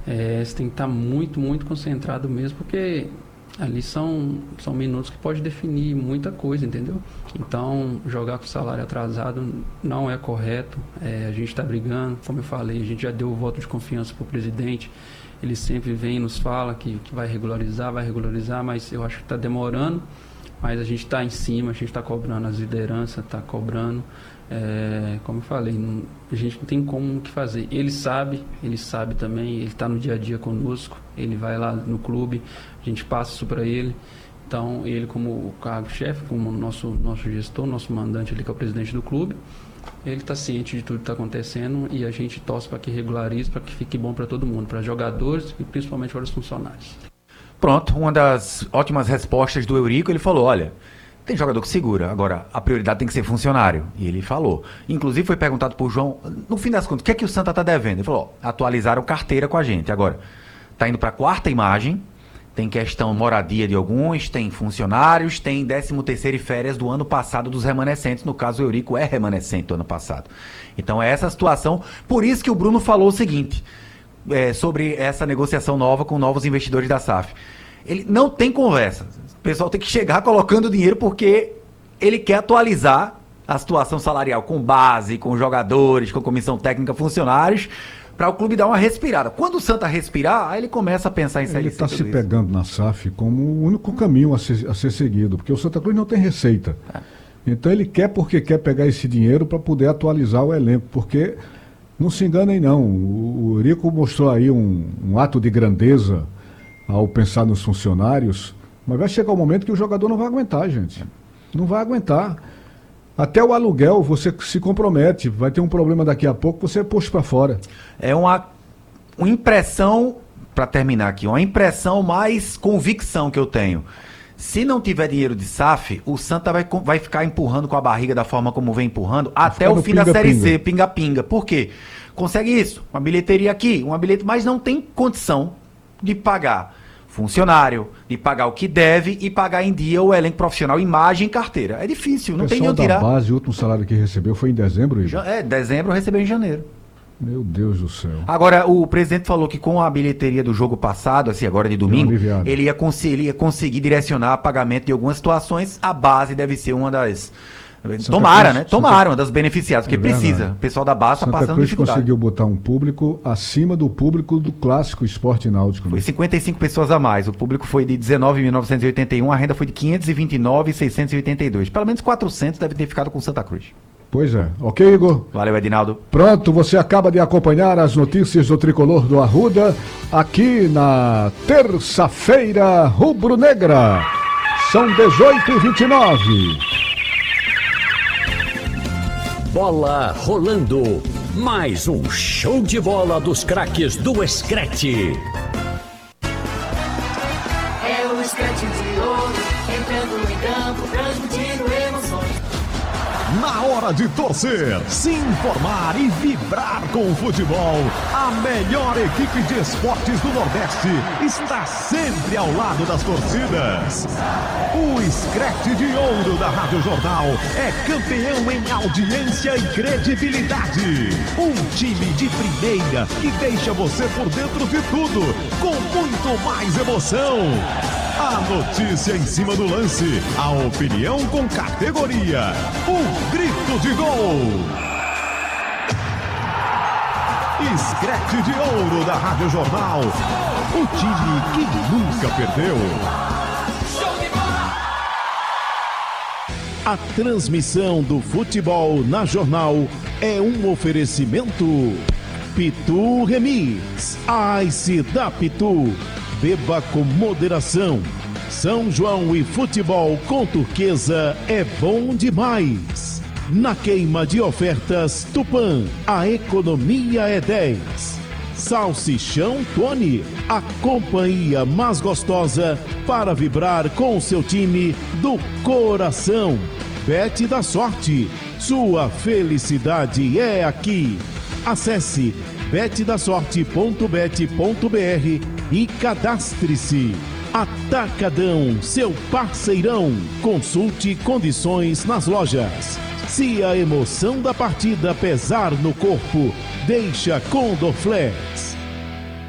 Você tem que estar muito, muito concentrado mesmo, porque ali são minutos que pode definir muita coisa, entendeu? Então, jogar com salário atrasado não é correto. A gente está brigando, como eu falei, a gente já deu o voto de confiança para o presidente. Ele sempre vem e nos fala que vai regularizar, mas eu acho que está demorando. Mas a gente está em cima, a gente está cobrando, as lideranças está cobrando. Como eu falei, a gente não tem como o que fazer. Ele sabe também, ele está no dia a dia conosco, ele vai lá no clube, a gente passa isso para ele. Então, ele como o cargo-chefe, como nosso gestor, nosso mandante ali, que é o presidente do clube, ele está ciente de tudo que está acontecendo e a gente torce para que regularize, para que fique bom para todo mundo, para jogadores e principalmente para os funcionários. Pronto, uma das ótimas respostas do Eurico, ele falou, olha, tem jogador que segura, agora a prioridade tem que ser funcionário. E ele falou. Inclusive foi perguntado por João, no fim das contas, o que é que o Santa está devendo? Ele falou, atualizaram carteira com a gente. Agora, está indo para a quarta imagem, tem questão moradia de alguns, tem funcionários, tem 13º e férias do ano passado dos remanescentes. No caso, o Eurico é remanescente do ano passado. Então é essa a situação. Por isso que o Bruno falou o seguinte, sobre essa negociação nova com novos investidores da SAF. Ele não tem conversa. O pessoal tem que chegar colocando dinheiro porque ele quer atualizar a situação salarial com base, com jogadores, com comissão técnica, funcionários, para o clube dar uma respirada. Quando o Santa respirar, aí ele começa a pensar em Série C. Ele está se pegando na SAF como o único caminho a ser seguido, porque o Santa Cruz não tem receita. Então ele quer porque quer pegar esse dinheiro para poder atualizar o elenco, porque não se enganem não, o Eurico mostrou aí um ato de grandeza ao pensar nos funcionários, mas vai chegar um momento que o jogador não vai aguentar, gente. Não vai aguentar. Até o aluguel, você se compromete, vai ter um problema daqui a pouco, você é posto para fora. É uma impressão, para terminar aqui, uma impressão mais convicção que eu tenho. Se não tiver dinheiro de SAF, o Santa vai ficar empurrando com a barriga da forma como vem empurrando até o fim da Série C, pinga-pinga. Por quê? Consegue isso, uma bilheteria aqui, mas não tem condição de pagar funcionário, de pagar o que deve e pagar em dia o elenco profissional, imagem e carteira. É difícil, não tem nem onde tirar. O base, o último salário que recebeu foi em dezembro, Igor? Dezembro recebeu em janeiro. Meu Deus do céu. Agora, o presidente falou que com a bilheteria do jogo passado, assim, agora de domingo, ele ia conseguir direcionar pagamento de algumas situações. A base deve ser uma das... Tomara, né? Tomara, uma das beneficiadas, porque precisa. O pessoal da base está passando dificuldade. Santa Cruz conseguiu botar um público acima do público do clássico Esporte Náutico. Foi 55 pessoas a mais. O público foi de 19.981, a renda foi de 529.682. Pelo menos 400 devem ter ficado com Santa Cruz. Pois é. Ok, Igor? Valeu, Edinaldo. Pronto, você acaba de acompanhar as notícias do Tricolor do Arruda aqui na terça-feira rubro-negra. São 18h29. Bola rolando. Mais um show de bola dos craques do Screte. É o Screte de ouro, entrando em campo, transmitindo emoções. Na hora de torcer, se informar e vibrar com o futebol, a melhor equipe de esportes do Nordeste está sempre ao lado das torcidas. O Screte de Ouro da Rádio Jornal é campeão em audiência e credibilidade. Um time de primeira que deixa você por dentro de tudo, com muito mais emoção. A notícia em cima do lance, a opinião com categoria, o grito de gol. Screte de Ouro da Rádio Jornal, o time que nunca perdeu. A transmissão do futebol na Jornal é um oferecimento Pitu Remix, Ice da Pitu. Beba com moderação. São João e futebol com Turquesa é bom demais. Na queima de ofertas Tupã, a economia é 10. Salsichão Tony, a companhia mais gostosa para vibrar com o seu time do coração. Bet da Sorte, sua felicidade é aqui. Acesse betdasorte.bet.br e cadastre-se. Atacadão, seu parceirão. Consulte condições nas lojas. Se a emoção da partida pesar no corpo, deixa com Dorflex.